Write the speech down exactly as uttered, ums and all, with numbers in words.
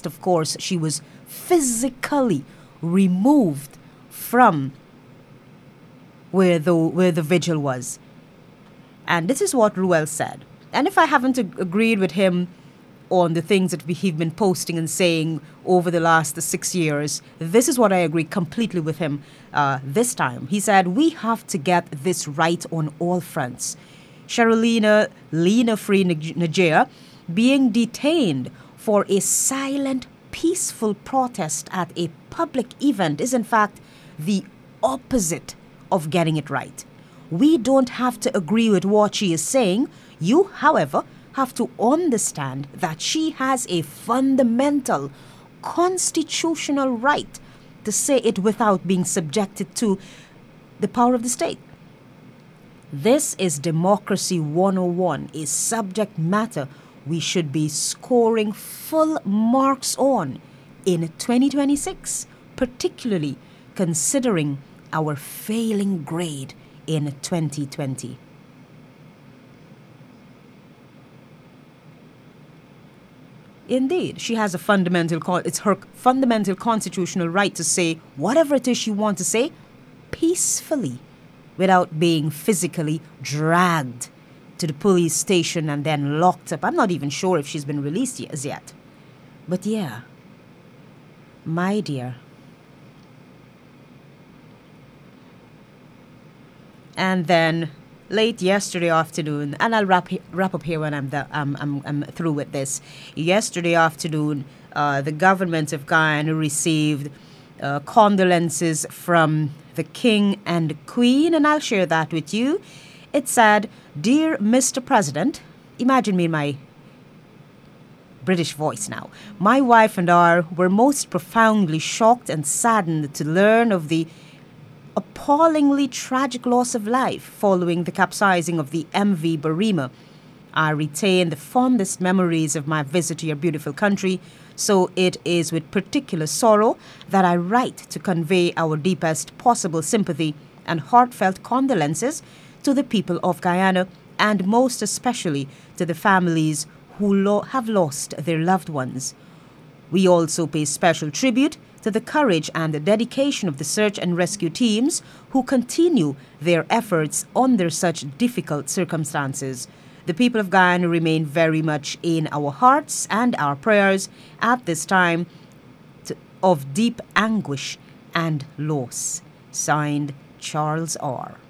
Next, of course, she was physically removed from where the, where the vigil was. And this is what Ruel said. And if I haven't ag- agreed with him on the things that we, he's been posting and saying over the last six years, this is what I agree completely with him uh, this time. He said, we have to get this right on all fronts. Sherrilina Lena Free Nigeria being detained for a silent, peaceful protest at a public event is in fact the opposite of getting it right. We don't have to agree with what she is saying. You, however, have to understand that she has a fundamental constitutional right to say it without being subjected to the power of the state. This is Democracy one oh one, a subject matter we should be scoring full marks on in twenty twenty-six, particularly considering our failing grade in twenty twenty. Indeed, she has a fundamental, it's her fundamental constitutional right to say whatever it is she wants to say peacefully without being physically dragged to the police station and then locked up. I'm not even sure if she's been released as yet. But yeah, my dear. And then late yesterday afternoon, and I'll wrap wrap up here when I'm the, I'm, I'm I'm through with this. Yesterday afternoon, uh, the government of Guyana received uh, condolences from the King and Queen, and I'll share that with you. It said, "Dear Mister President," imagine me in my British voice now. "My wife and I were most profoundly shocked and saddened to learn of the appallingly tragic loss of life following the capsizing of the M V Barima. I retain the fondest memories of my visit to your beautiful country, so it is with particular sorrow that I write to convey our deepest possible sympathy and heartfelt condolences to the people of Guyana, and most especially to the families who lo- have lost their loved ones. We also pay special tribute to the courage and the dedication of the search and rescue teams who continue their efforts under such difficult circumstances. The people of Guyana remain very much in our hearts and our prayers at this time to, of deep anguish and loss." Signed, Charles R.